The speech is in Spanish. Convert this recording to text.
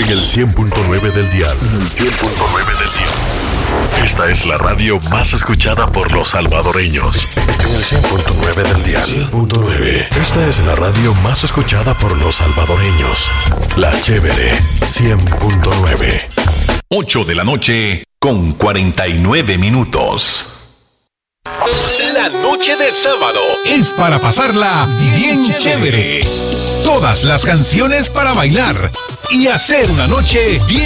En el 100.9 del dial. Esta es la radio más escuchada por los salvadoreños. En el 100.9 del dial. 100.9. Esta es la radio más escuchada por los salvadoreños. La Chévere 100.9. 8 de la noche con 49 minutos. La noche del sábado es para pasarla bien chévere. Todas las canciones para bailar y hacer una noche bien